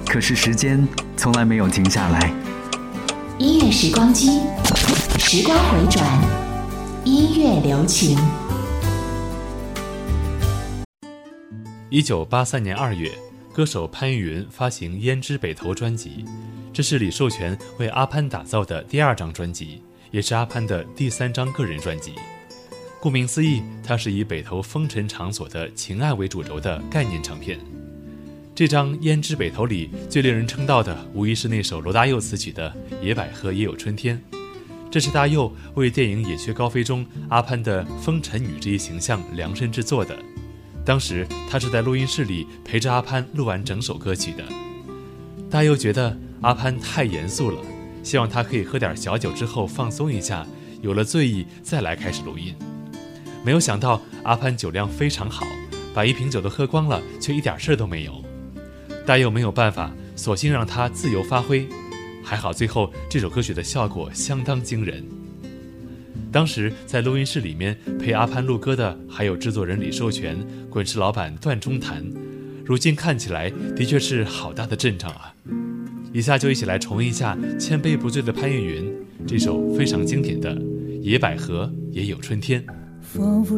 可是时间从来没有停下来。 音乐时光机，时光回转，音乐留情。 1983年2月，歌手潘越云发行《胭脂北头》专辑，这是李寿全为阿潘打造的第2张专辑，也是阿潘的第3张个人专辑。顾名思义，它是以北头风尘场所的情爱为主轴的概念唱片。这张《胭脂北头》里最令人称道的，无疑是那首罗大佑词曲的《野百合也有春天》。这是大佑为电影《野雀高飞》中阿潘的风尘女这一形象量身制作的。当时他是在录音室里陪着阿潘录完整首歌曲的。大佑觉得阿潘太严肃了，希望他可以喝点小酒之后放松一下，有了醉意再来开始录音。没有想到阿潘酒量非常好，把1瓶酒都喝光了，却一点事都没有。大佑没有办法，索性让他自由发挥。还好最后这首歌曲的效果相当惊人。当时在录音室里面陪阿潘录歌的还有制作人李寿全、滚石老板段中谈，如今看起来的确是好大的阵仗啊！以下就一起来重温一下千杯不醉的潘越云这首非常经典的《野百合也有春天》。 仿佛